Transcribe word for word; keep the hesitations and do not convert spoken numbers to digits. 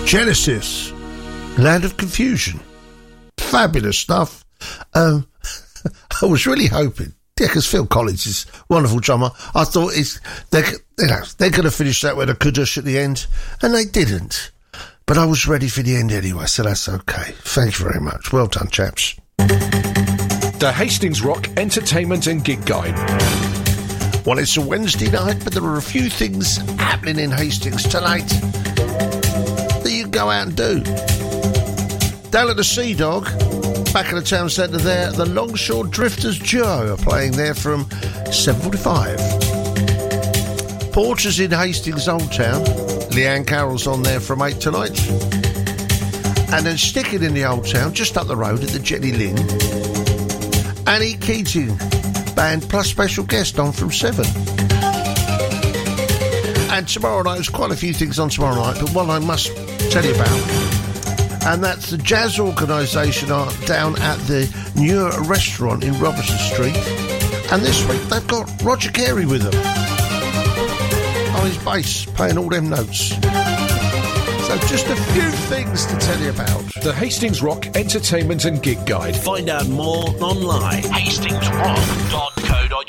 Genesis, Land of Confusion. Fabulous stuff. Um, I was really hoping, yeah, because Phil Collins is a wonderful drummer. I thought it's, they, you know, they're going to finish that with a kudush at the end, and they didn't. But I was ready for the end anyway, so that's okay. Thank you very much. Well done, chaps. The Hastings Rock Entertainment and Gig Guide. Well, it's a Wednesday night, but there are a few things happening in Hastings tonight that you can go out and do. Down at the Sea Dog, back in the town centre there, the Longshore Drifters Duo are playing there from seven forty-five. Porters in Hastings Old Town, Leanne Carroll's on there from eight tonight. And then sticking in the Old Town, just up the road at the Jenny Lynn, Annie Keating Band plus special guest on from seven. And tomorrow night, there's quite a few things on tomorrow night, but one I must tell you about, and that's the Jazz Organisation are down at the Newer Restaurant in Robertson Street, and this week they've got Roger Carey with them on his bass, playing all them notes. So just a few things to tell you about. The Hastings Rock Entertainment and Gig Guide. Find out more online. hastings rock dot co dot uk